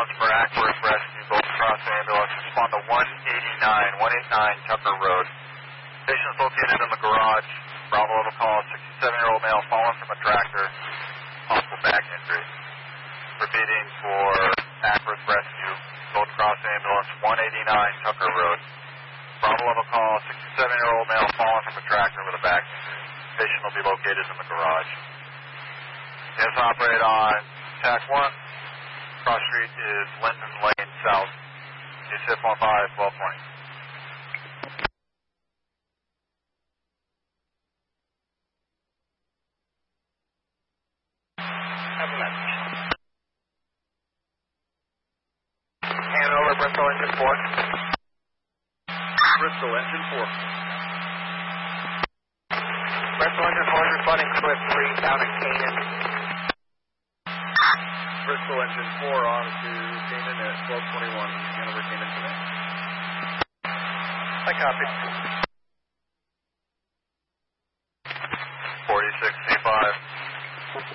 ambulance for Ackworth Rescue, Gold Cross ambulance. Respond to 189 Tucker Road. Patient is located in the garage. Bravo level call, 67-year-old male fallen from a tractor. Possible back injury. Repeating for Ackworth Rescue, Gold Cross ambulance, 189 Tucker Road. Bravo level call, 67-year-old male fallen from a tractor with a back injury. Patient will be located in the garage. Units operate on TAC 1. Cross street is Linden Lane South. USIF 15, 1220. Hanover, Bristol Engine 4. Bristol Engine 4. Bristol Engine 4 is responding to Swift 3 down in Canaan. Bristol Engine 4 on to Canaan at 1221. Hanover, Canaan today. I copy.